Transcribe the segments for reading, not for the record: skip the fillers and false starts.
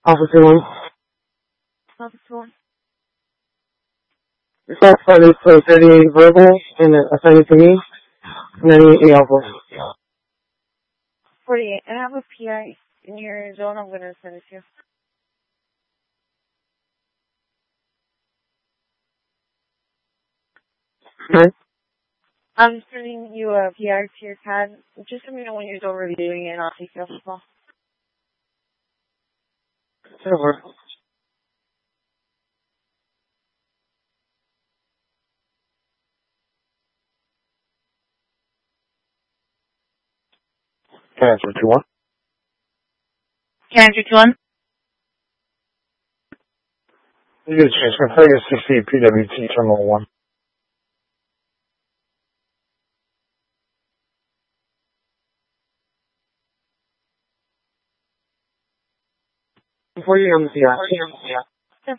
Officer 1. Officer 1. Response started for 38 verbal and assigned to me. 98 alpha. 48. I have a PI in your zone. I'm going to send it to you. Okay. I'm sending you a PI to your CAD. Just let me know when you're done reviewing it, and I'll take you off the call. Over. Cancer 2-1. Cancer 2-1. You get a chance. I'm going to 60 PWT Terminal 1. Before you on the CR. 10-4.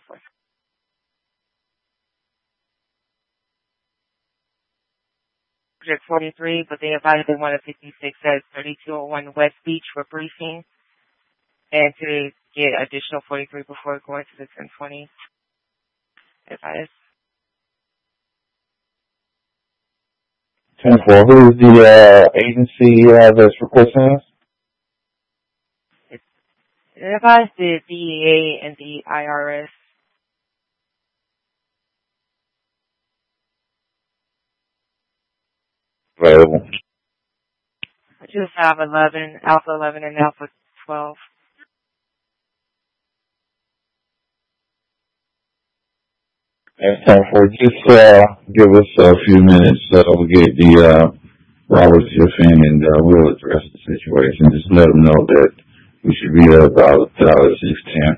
Project 43, but they advised they wanted 56 at 3201 West Beach for briefing and to get additional 43 before going to the 1020. Advice. 10-4. Who is the agency that's requesting this? It advised the DEA and the IRS. Available. I just have 11, Alpha 11 and Alpha 12. And 10-4. Just give us a few minutes so we'll get the Robert Schiff in and we'll address the situation. Just let them know that we should be there about 6:10.